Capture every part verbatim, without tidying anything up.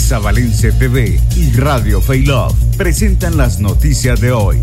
Isabalense T V y Radio Faylove presentan las noticias de hoy.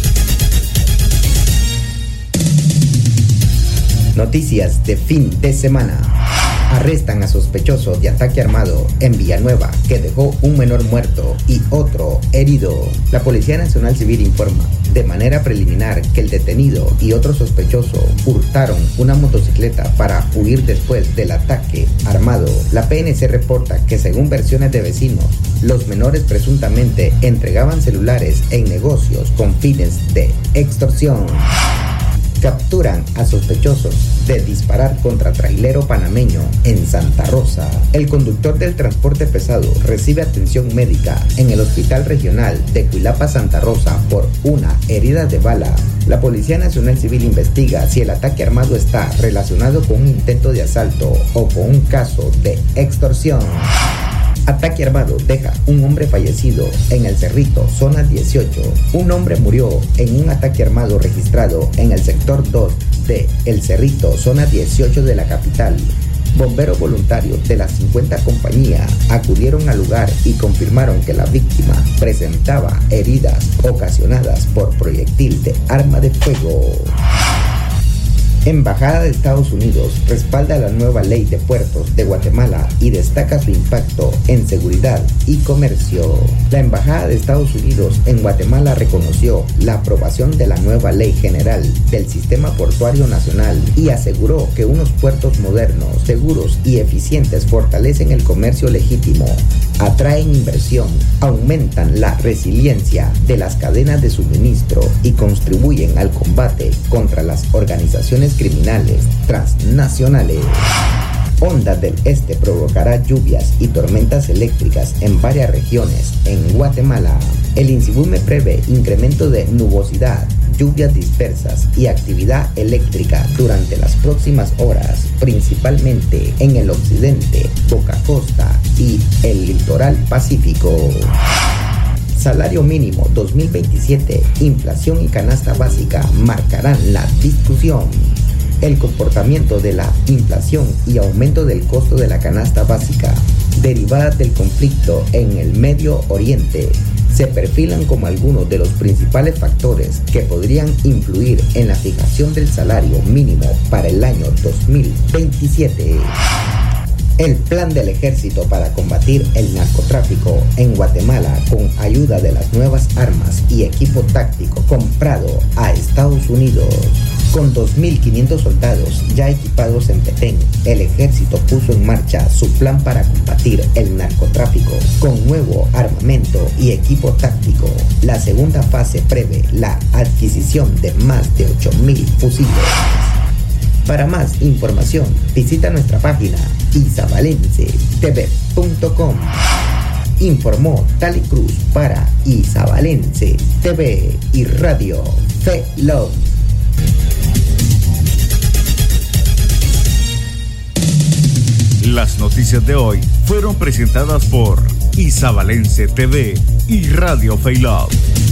Noticias de fin de semana. Arrestan a sospechoso de ataque armado en Villanueva que dejó un menor muerto y otro herido. La Policía Nacional Civil informa de manera preliminar que el detenido y otro sospechoso hurtaron una motocicleta para huir después del ataque armado. La P N C reporta que según versiones de vecinos, los menores presuntamente entregaban celulares en negocios con fines de extorsión. Capturan a sospechosos de disparar contra trailero panameño en Santa Rosa. El conductor del transporte pesado recibe atención médica en el Hospital Regional de Cuilapa, Santa Rosa, por una herida de bala. La Policía Nacional Civil investiga si el ataque armado está relacionado con un intento de asalto o con un caso de extorsión. Ataque armado deja un hombre fallecido en El Cerrito, zona dieciocho. Un hombre murió en un ataque armado registrado en el sector dos de El Cerrito, zona dieciocho de la capital. Bomberos voluntarios de la cincuenta compañía acudieron al lugar y confirmaron que la víctima presentaba heridas ocasionadas por proyectil de arma de fuego. Embajada de Estados Unidos respalda la nueva ley de puertos de Guatemala y destaca su impacto en seguridad y comercio. La Embajada de Estados Unidos en Guatemala reconoció la aprobación de la nueva Ley General del Sistema Portuario Nacional y aseguró que unos puertos modernos, seguros y eficientes fortalecen el comercio legítimo, atraen inversión, aumentan la resiliencia de las cadenas de suministro y contribuyen al combate contra las organizaciones criminales transnacionales. Ondas del este provocará lluvias y tormentas eléctricas en varias regiones en Guatemala. El INSIBUME prevé incremento de nubosidad, lluvias dispersas y actividad eléctrica durante las próximas horas, principalmente en el occidente, Boca Costa y el litoral pacífico. Salario mínimo dos mil veintisiete, inflación y canasta básica marcarán la discusión. El comportamiento de la inflación y aumento del costo de la canasta básica, derivadas del conflicto en el Medio Oriente, se perfilan como algunos de los principales factores que podrían influir en la fijación del salario mínimo para el año dos mil veintisiete. El plan del ejército para combatir el narcotráfico en Guatemala con ayuda de las nuevas armas y equipo táctico comprado a Estados Unidos. Con dos mil quinientos soldados ya equipados en Petén, el ejército puso en marcha su plan para combatir el narcotráfico con nuevo armamento y equipo táctico. La segunda fase prevé la adquisición de más de ocho mil fusiles. Para más información, visita nuestra página isabalense t v punto com. Informó Tali Cruz para Isabalense T V y Radio Faylove. Las noticias de hoy fueron presentadas por Isabalense T V y Radio Faylove.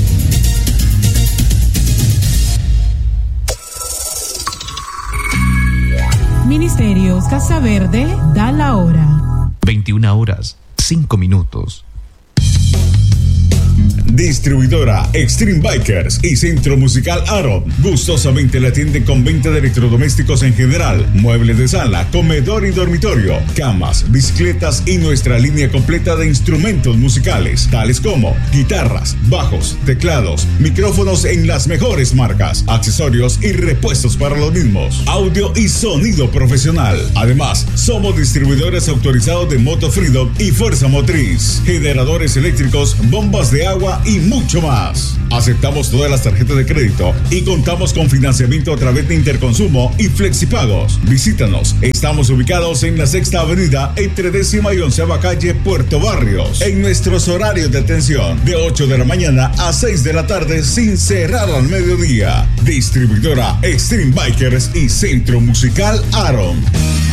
Ministerios Casa Verde da la hora. veintiuna horas, cinco minutos. Distribuidora Extreme Bikers y Centro Musical Aaron gustosamente le atienden con venta de electrodomésticos en general, muebles de sala, comedor y dormitorio, camas, bicicletas y nuestra línea completa de instrumentos musicales, tales como guitarras, bajos, teclados, micrófonos en las mejores marcas, accesorios y repuestos para los mismos, audio y sonido profesional. Además, somos distribuidores autorizados de Moto Freedom y Fuerza Motriz, generadores eléctricos, bombas de agua y mucho más. Aceptamos todas las tarjetas de crédito y contamos con financiamiento a través de Interconsumo y Flexipagos. Visítanos. Estamos ubicados en la Sexta Avenida entre décima y onceava calle Puerto Barrios. En nuestros horarios de atención de ocho de la mañana a seis de la tarde sin cerrar al mediodía. Distribuidora Extreme Bikers y Centro Musical Aaron.